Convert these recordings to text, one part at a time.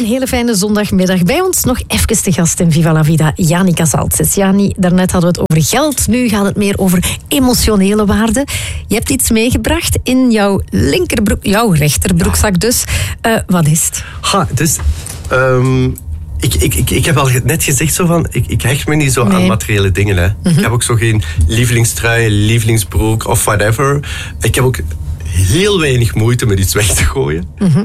Een hele fijne zondagmiddag. Bij ons nog even te gast in Viva la Vida, Jani Casalces. Jani, daarnet hadden we het over geld. Nu gaat het meer over emotionele waarden. Je hebt iets meegebracht in jouw jouw rechterbroekzak dus. Wat is het? Dus... Ik heb al net gezegd zo van, ik hecht me niet zo aan materiële dingen. Hè. Mm-hmm. Ik heb ook zo geen lievelingstrui, lievelingsbroek of whatever. Ik heb ook heel weinig moeite met iets weg te gooien. Mm-hmm.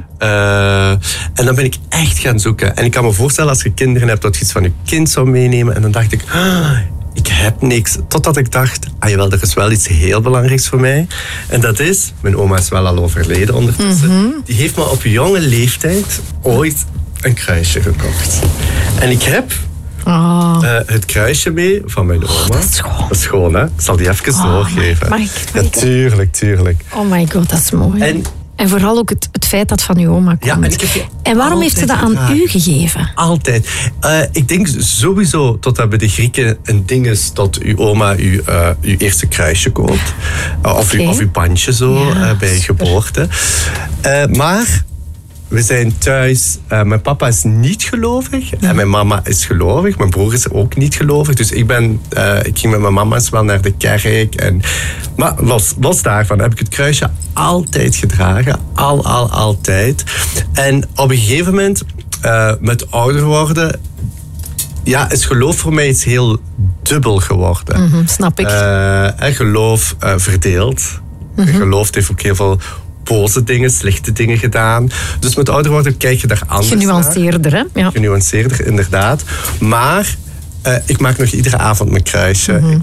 En dan ben ik echt gaan zoeken. En ik kan me voorstellen als je kinderen hebt, dat je iets van je kind zou meenemen. En dan dacht ik, ik heb niks. Totdat ik dacht, jawel, er is wel iets heel belangrijks voor mij. En dat is, mijn oma is wel al overleden ondertussen. Mm-hmm. Die heeft me op jonge leeftijd ooit een kruisje gekocht. En ik heb het kruisje mee van mijn oma. Dat is schoon. Dat is schoon, hè? Ik zal die even doorgeven. Mag ik? Ja, tuurlijk. Oh my god, dat is mooi. En vooral ook het feit dat van uw oma komt. Ja, en waarom heeft ze dat aan u gegeven? Altijd. Ik denk sowieso tot bij de Grieken een ding is dat uw oma uw eerste kruisje koopt. Of uw bandje zo bij je geboorte. Maar... we zijn thuis. Mijn papa is niet gelovig. En mijn mama is gelovig. Mijn broer is ook niet gelovig. Dus ik ging met mijn mama wel naar de kerk. Maar los daarvan heb ik het kruisje altijd gedragen. Altijd. En op een gegeven moment, met ouder worden... is geloof voor mij iets heel dubbel geworden. Mm-hmm, snap ik. Geloof verdeeld. Mm-hmm. Geloof heeft ook heel veel... boze dingen, slechte dingen gedaan. Dus met ouder worden kijk je daar anders genuanceerder, naar. Hè? Ja. Genuanceerder, inderdaad. Maar ik maak nog iedere avond mijn kruisje. Mm-hmm.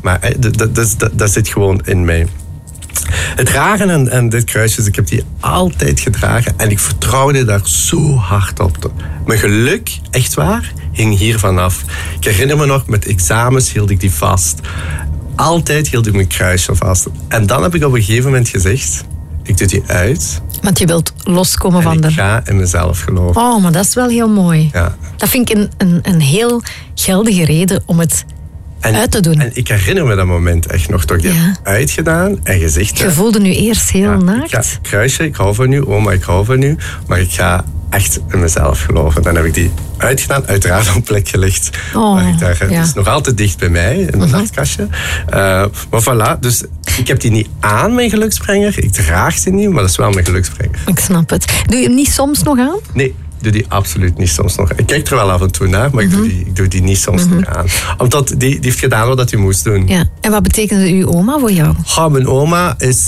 Dat zit gewoon in mij. Het rare aan dit kruisje is, ik heb die altijd gedragen en ik vertrouwde daar zo hard op. Mijn geluk, echt waar, hing hier vanaf. Ik herinner me nog, met examens hield ik die vast. Altijd hield ik mijn kruisje vast. En dan heb ik op een gegeven moment gezegd... ik doe die uit. Want je wilt loskomen van de... ik ga in mezelf geloven. Oh, maar dat is wel heel mooi. Ja. Dat vind ik een heel geldige reden om het uit te doen. En ik herinner me dat moment echt nog. Toch, je hebt uitgedaan en gezegd... Je voelde nu eerst heel naakt. Kruisje, ik hou van u. Oma, ik hou van u. Maar ik ga echt in mezelf geloven. Dan heb ik die uitgedaan, uiteraard op een plek gelegd. Het is nog altijd dicht bij mij, in mijn nachtkastje. Maar voilà, dus ik heb die niet aan, mijn geluksbrenger. Ik draag die niet, maar dat is wel mijn geluksbrenger. Ik snap het. Doe je hem niet soms nog aan? Nee. Ik doe die absoluut niet soms nog. Ik kijk er wel af en toe naar, maar ik doe die niet soms nog aan. Omdat die heeft gedaan wat hij moest doen. Ja. En wat betekende uw oma voor jou? Mijn oma is...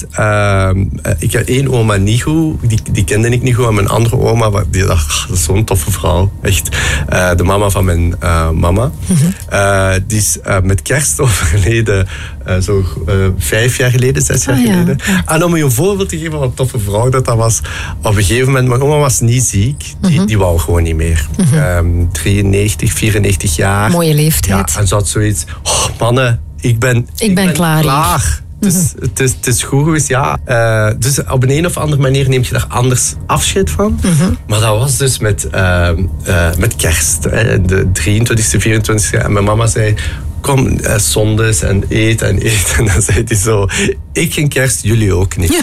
ik heb één oma niet goed. Die kende ik niet goed. En mijn andere oma, dat is zo'n toffe vrouw. Echt. De mama van mijn mama. Die is met kerst overleden. 5 jaar geleden, 6 jaar geleden. Ja. En om je een voorbeeld te geven wat een toffe vrouw dat was. Op een gegeven moment, mijn oma was niet ziek. Die wou gewoon niet meer. 93, 94 jaar. Mooie leeftijd. Ja, en ze had zoiets... mannen, ik ben klaar. Het is goed geweest, ja. Dus op een of andere manier neem je daar anders afscheid van. Maar dat was dus met kerst. De 23e, 24e. En mijn mama zei... kom, zondes en eet. En dan zei hij zo... ik geen kerst, jullie ook niet.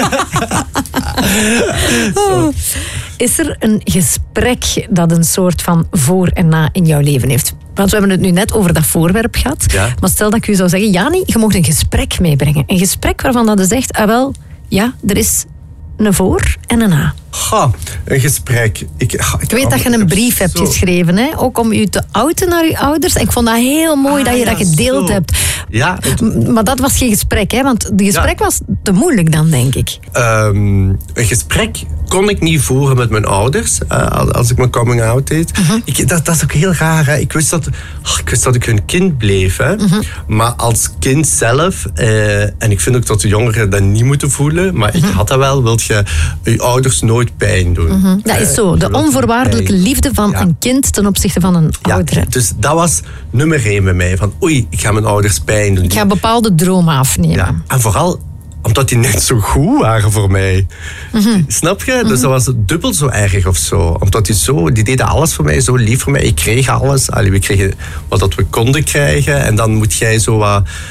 Is er een gesprek dat een soort van voor en na in jouw leven heeft? Want we hebben het nu net over dat voorwerp gehad. Ja. Maar stel dat ik u zou zeggen... Jani, je mag een gesprek meebrengen. Een gesprek waarvan dat je zegt... er is een voor en een na. Een gesprek. Ik weet dat je een brief hebt geschreven, hè? Ook om je te outen naar je ouders. En ik vond dat heel mooi dat je dat gedeeld hebt. Ja, maar dat was geen gesprek, hè? Want het gesprek was te moeilijk dan, denk ik. Een gesprek kon ik niet voeren met mijn ouders als ik mijn coming out deed. Dat is ook heel raar, hè? Ik wist dat ik hun kind bleef, hè? Maar als kind zelf, en ik vind ook dat de jongeren dat niet moeten voelen, maar ik had dat wel, wilt je ouders nooit pijn doen. Dat is zo, de onvoorwaardelijke liefde van een kind ten opzichte van een oudere. Dus dat was nummer 1 bij mij, van ik ga mijn ouders pijn doen. Ik ga bepaalde dromen afnemen. Ja. En vooral omdat die net zo goed waren voor mij. Snap je? Dus dat was dubbel zo erg of zo. Omdat die deden alles voor mij, zo lief voor mij. Ik kreeg alles. We kregen wat we konden krijgen. En dan moet jij zo wat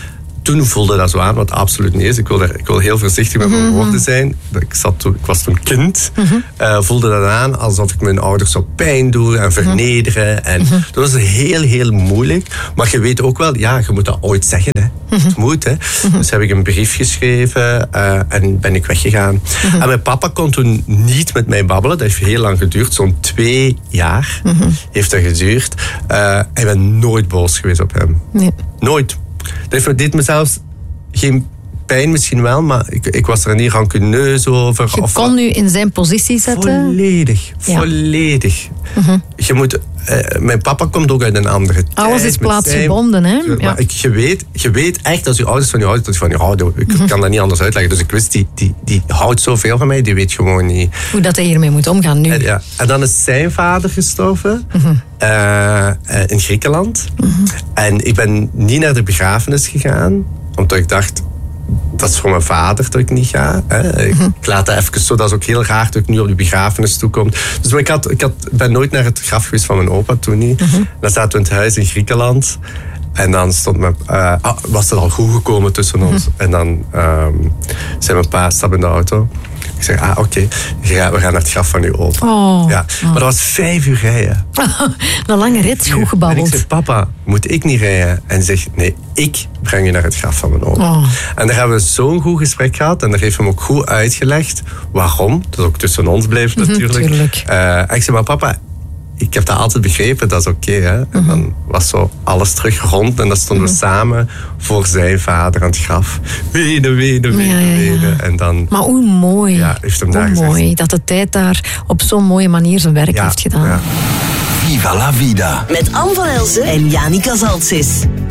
toen voelde dat zo aan, wat absoluut niet is. Ik wil heel voorzichtig met mijn woorden zijn. Ik was toen kind. Voelde dat aan alsof ik mijn ouders zo pijn doe en vernederen. En dat was heel, heel moeilijk. Maar je weet ook wel, je moet dat ooit zeggen. Hè. Het moet. Hè. Dus heb ik een brief geschreven en ben ik weggegaan. En mijn papa kon toen niet met mij babbelen. Dat heeft heel lang geduurd. Zo'n 2 jaar heeft dat geduurd. Ik ben nooit boos geweest op hem. Nee. Nooit. Dat deed me zelfs geen pijn misschien wel, maar ik was er niet rancuneus over. Je kon nu in zijn positie zetten? Volledig. Je moet... mijn papa komt ook uit een andere tijd. Alles is plaatsgebonden, hè? Ja. Maar je weet echt als je ouders van je houden, ik kan dat niet anders uitleggen. Dus ik wist, die houdt zoveel van mij, die weet gewoon niet... Hoe dat hij hiermee moet omgaan nu. En dan is zijn vader gestorven in Griekenland. En ik ben niet naar de begrafenis gegaan, omdat ik dacht... Dat is voor mijn vader dat ik niet ga. Hè. Ik laat dat even zo. Dat is ook heel raar dat ik nu op de begrafenis toekom. Dus ik ben nooit naar het graf geweest van mijn opa toen niet. Dan zaten we in het huis in Griekenland. En dan was het al goed gekomen tussen ons. En dan zei mijn pa, stap in de auto. Ik zeg, oké, we gaan naar het graf van uw opa. Maar dat was 5 uur rijden. Een lange rit, goed gebabbeld. En ik zeg, papa, moet ik niet rijden? En hij zegt, nee, ik breng je naar het graf van mijn opa. En daar hebben we zo'n goed gesprek gehad. En daar heeft hem ook goed uitgelegd waarom. Dat ook tussen ons bleef natuurlijk. En ik zeg, maar papa, ik heb dat altijd begrepen, dat is oké. Hè? En dan was zo alles terug rond en dan stonden we samen voor zijn vader aan het graf. Wenen. En dan, maar hoe mooi. Heeft hem hoe daar mooi gezegd. dat de tijd daar op zo'n mooie manier zijn werk heeft gedaan. Viva la vida. Met Anne van Elsen en Janica Zaltsis.